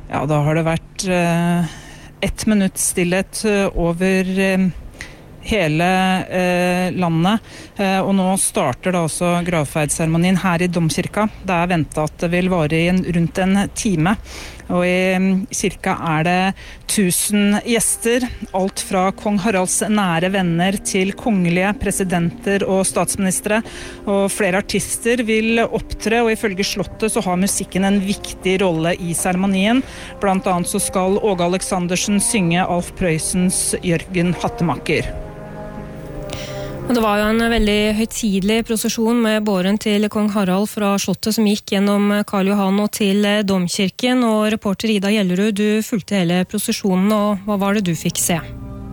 Ja, da har det vært 1 minutt stillhet over hele landet, og nå starter da også gravferdsseremonien her i Domkirka. Det ventet at det vil vare i rundt en time, og i kirka det 1000 gjester, alt fra kong Haralds nære venner til kongelige presidenter og statsministre, og flere artister vil opptre, og ifølge Slottet så har musikken en viktig rolle i seremonien. Blant annet så skal Åge Aleksandersen synge Alf Prøysens Jørgen Hattemaker. Det var jo en veldig høytidelig prosesjon med båren til kong Harald fra Slottet som gikk gjennom Karl Johan og til Domkirken, og reporter Ida Gjellerud, du fulgte hele prosesjonen, og hva var det du fikk se?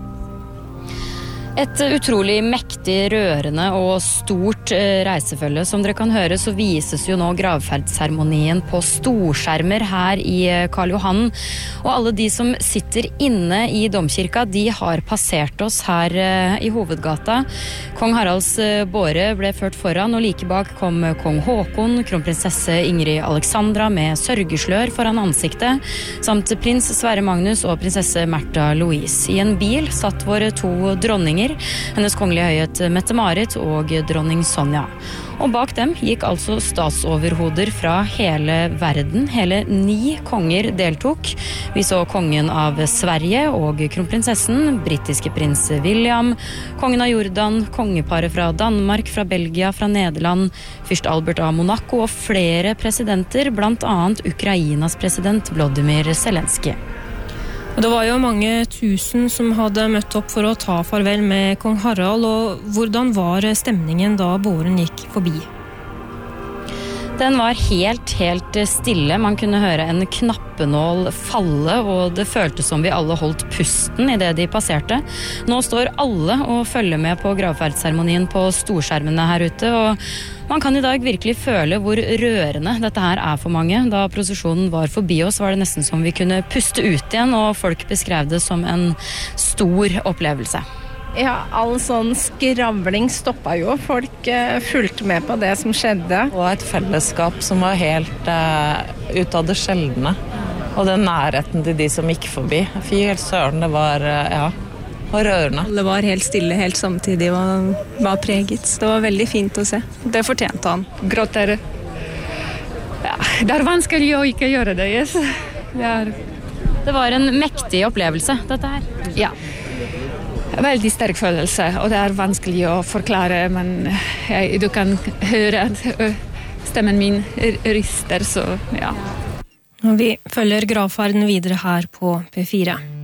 Et utrolig mektig, rørende og stort reisefølge. Som dere kan høre, så vises jo nå gravferdsseremonien på storskjermer her i Karl Johan. Og alle de som sitter inne i Domkirka, de har passert oss her i hovedgata. Kong Haralds båre ble ført foran, og like bak kom kong Håkon, kronprinsesse Ingrid Alexandra med sørgeslør foran ansiktet, samt prins Sverre Magnus og prinsesse Märtha Louise. I en bil satt våre 2 dronninger, hennes kongelige høyhet Mette-Marit og dronning Sonja. Og bak dem gikk altså statsoverhoder fra hele verden. Hele 9 konger deltok. Vi så kongen av Sverige og kronprinsessen, britiske prins William, kongen av Jordan, kongeparet fra Danmark, fra Belgia, fra Nederland, fyrst Albert av Monaco og flere presidenter, blant annet Ukrainas president Volodymyr Zelenskyj. Det var jo mange tusen som hadde møtt opp for å ta farvel med kong Harald, og hvordan var stemningen da båren gikk forbi? Den var helt stille. Man kunne høre en knappenål falle, og det føltes som vi alle holdt pusten i det de passerte. Nå står alle og følger med på gravferdsseremonien på storskjermene her ute, og man kan i dag virkelig føle hvor rørende dette her for mange. Da prosesjonen var forbi oss, var det nesten som vi kunne puste ut igjen, og folk beskrev det som en stor opplevelse. Ja, all sånn skravling stoppet jo. Folk fulgte med på det som skjedde. Det var et fellesskap som var helt ut av det sjeldne. Og den nærheten til de som gikk forbi. Fy helt søren, det var, var rørende. Alle var helt stille, helt samtidig, var preget. Det var veldig fint å se. Det fortjente han. Gråter. Ja, det vanskelig å ikke gjøre det, yes. Det var en mektig opplevelse, dette her. Ja. Veldig sterk følelse, og det vanskelig å forklare, men du kan høre at stemmen min rister, så ja. Vi følger gravferden videre her på P4.